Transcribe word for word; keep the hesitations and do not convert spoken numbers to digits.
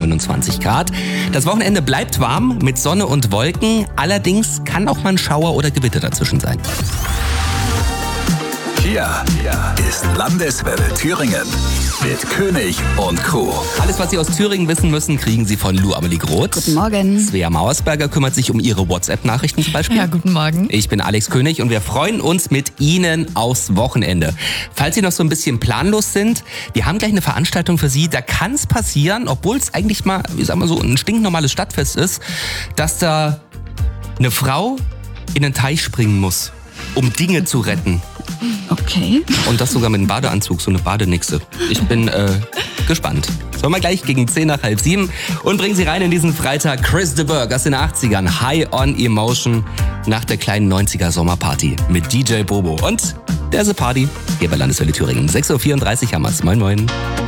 neunundzwanzig Grad. Das Wochenende bleibt warm mit Sonne und Wolken. Allerdings kann auch mal ein Schauer oder Gewitter dazwischen sein. Hier ist Landeswelle Thüringen mit König und Crew. Alles, was Sie aus Thüringen wissen müssen, kriegen Sie von Lou Amelie Groth. Guten Morgen. Svea Mauersberger kümmert sich um Ihre WhatsApp-Nachrichten zum Beispiel. Ja, guten Morgen. Ich bin Alex König und wir freuen uns mit Ihnen aufs Wochenende. Falls Sie noch so ein bisschen planlos sind, wir haben gleich eine Veranstaltung für Sie. Da kann es passieren, obwohl es eigentlich mal, ich sag mal so, ein stinknormales Stadtfest ist, dass da eine Frau in den Teich springen muss, um Dinge zu retten. Okay. Und das sogar mit einem Badeanzug, so eine Badenixe. Ich bin äh, gespannt. Sollen wir gleich gegen zehn nach halb sieben und bringen Sie rein in diesen Freitag. Chris de Burgh aus den achtzigern, High on Emotion nach der kleinen neunziger Sommerparty mit D J Bobo. Und der ist Party hier bei Landeswelle Thüringen. sechs Uhr vierunddreißig haben wir's. Moin, moin.